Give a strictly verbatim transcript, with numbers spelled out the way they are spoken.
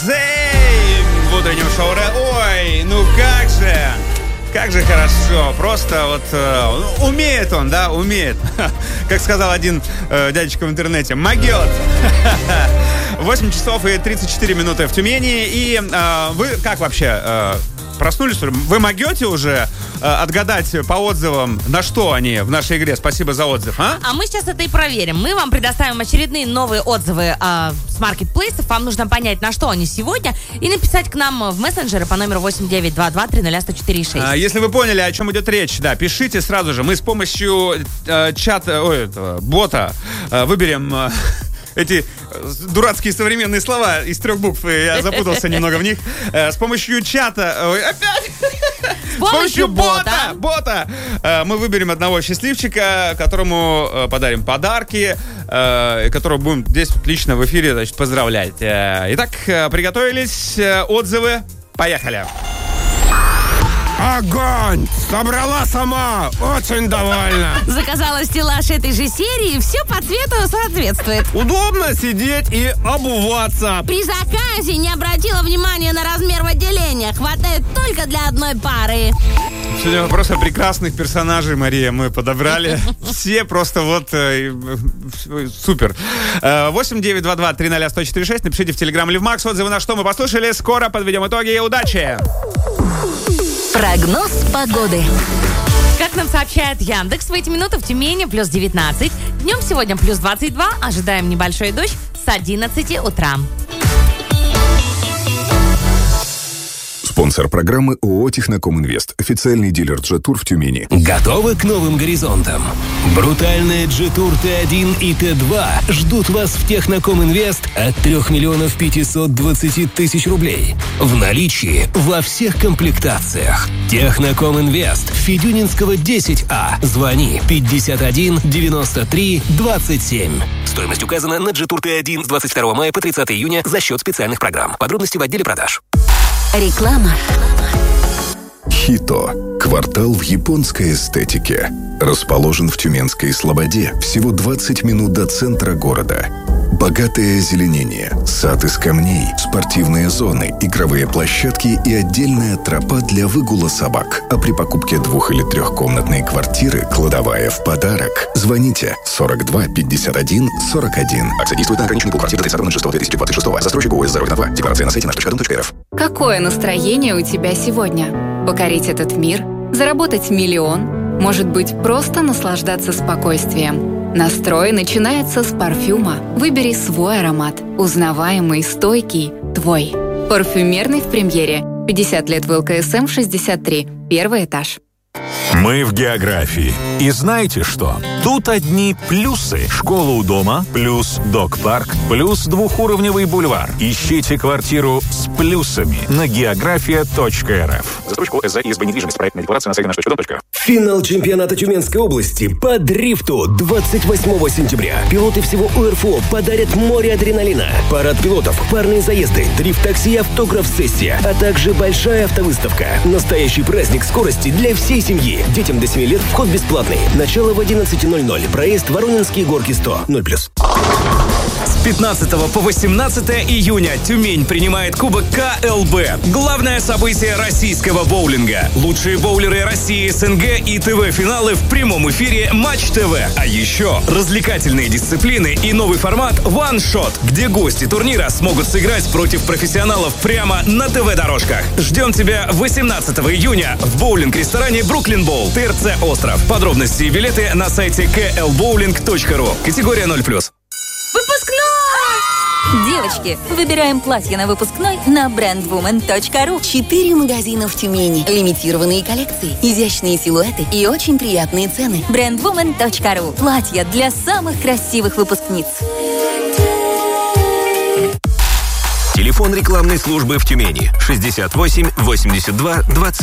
Зэй! В утреннем шоу. Ой, ну как же! Как же хорошо. Просто вот э, умеет он, да, умеет. Как сказал один э, дядечка в интернете. Могет. восемь часов и тридцать четыре минуты в Тюмени. И э, вы как вообще... Э, Проснулись, что ли? Вы могете уже э, отгадать по отзывам, на что они в нашей игре? Спасибо за отзыв, а? А мы сейчас это и проверим. Мы вам предоставим очередные новые отзывы э, с маркетплейсов. Вам нужно понять, на что они сегодня, и написать к нам в мессенджеры по номеру восемь девять два два три ноль сто четыре шесть. А, если вы поняли, о чем идет речь, да, пишите сразу же. Мы с помощью э, чата, ой, этого, бота э, выберем... Э, Эти дурацкие современные слова из трех букв, я запутался немного в них. С помощью чата... Ой, опять! С помощью бота. бота мы выберем одного счастливчика, которому подарим подарки, которого будем здесь лично в эфире, значит, поздравлять. Итак, приготовились, отзывы, поехали. Огонь! Собрала сама! Очень довольна! Заказала стеллаж этой же серии, все по цвету соответствует. Удобно сидеть и обуваться. При заказе не обратила внимания на размер в отделении. Хватает только для одной пары. Сегодня просто прекрасных персонажей, Мария, мы подобрали. Все просто вот э, супер. восемь девять два два три ноль сто четыре шесть. Напишите в Телеграм или в Макс отзывы, на что мы послушали. Скоро подведем итоги. Удачи! Прогноз погоды. Как нам сообщает Яндекс, в эти минуты в Тюмени плюс девятнадцать. Днем сегодня плюс двадцать два. Ожидаем небольшой дождь с одиннадцати утра. Спонсор программы ООО «Техноком Инвест». Официальный дилер Джетур в Тюмени. Готовы к новым горизонтам? Брутальные Джетур Т один и Т два ждут вас в Техноком Инвест от трех миллионов пятисот двадцати тысяч рублей. В наличии во всех комплектациях. Техноком Инвест. Федюнинского десять А. Звони пятьдесят один девяносто три двадцать семь. Стоимость указана на Джетур Т один с двадцать второго мая по тридцатое июня за счет специальных программ. Подробности в отделе продаж. Реклама. Хито. Квартал в японской эстетике. Расположен в Тюменской Слободе. Всего двадцать минут до центра города. Богатое озеленение, сад из камней, спортивные зоны, игровые площадки и отдельная тропа для выгула собак. А при покупке двух- или трехкомнатной квартиры кладовая в подарок. Звоните сорок два пятьдесят один сорок один. Акция действует на ограниченный пул квартиры тридцатого ноль шестого две тысячи двадцать шестого. Застройщик ООО «Здоровье на два». Декларация на сайте наш точка дом точка эр эф. Какое настроение у тебя сегодня? Покорить этот мир? Заработать миллион? Может быть, просто наслаждаться спокойствием? Настрой начинается с парфюма. Выбери свой аромат. Узнаваемый, стойкий, твой. Парфюмерный в премьере. пятьдесят лет в эл ка эс эм шестьдесят три. Первый этаж. Мы в географии. И знаете что? Тут одни плюсы. Школа у дома, плюс док-парк, плюс двухуровневый бульвар. Ищите квартиру с плюсами на география точка эр эф. Застройщик ООО «ЭСЗА» ИСБ недвижимость. Проектная декларация на сайте наш точка дом точка эр эф. Финал чемпионата Тюменской области по дрифту двадцать восьмого сентября. Пилоты всего о эр эф о подарят море адреналина. Парад пилотов, парные заезды, дрифт-такси и автограф-сессия, а также большая автовыставка. Настоящий праздник скорости для всей семьи. Детям до семи лет вход бесплатный. Начало в одиннадцать ноль ноль. Проезд Воронинские горки сто. ноль плюс. С пятнадцатого по восемнадцатое июня Тюмень принимает Кубок ка эл бэ. Главное событие российского боулинга. Лучшие боулеры России, эс эн гэ и ТВ-финалы в прямом эфире Матч ТВ. А еще развлекательные дисциплины и новый формат One Shot, где гости турнира смогут сыграть против профессионалов прямо на ТВ-дорожках. Ждем тебя восемнадцатого июня в боулинг-ресторане Бруклин Боул, тэ эр цэ Остров. Подробности и билеты на сайте ка эл боулинг точка ру. Категория ноль плюс. Девочки, выбираем платье на выпускной на бренд вумен точка ру. Четыре магазина в Тюмени. Лимитированные коллекции, изящные силуэты и очень приятные цены. бренд вумен точка ру. Платья для самых красивых выпускниц. Телефон рекламной службы в Тюмени шестьдесят восемь восемьдесят два двадцать.